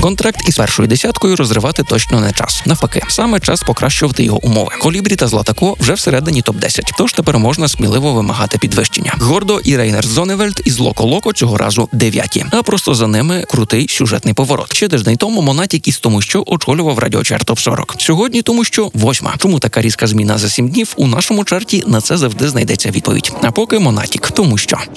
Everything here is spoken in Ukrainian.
Контракт із першою десяткою розривати точно не час. Навпаки, саме час покращувати його умови. Колібрі та Златако вже всередині топ-10, тож тепер можна сміливо вимагати підвищення. Гордо і Рейнер Зоневельд із Локо-Локо цього разу 9-ті, а просто за ними крутий сюжетний поворот. Ще тиждень тому Монатік із Тому що очолював радіочарт ТОП 40. Сьогодні Тому що 8-ма. Чому така різка зміна за 7 днів? У нашому чарті на це завжди знайдеться відповідь. А поки Монатік, Тому що.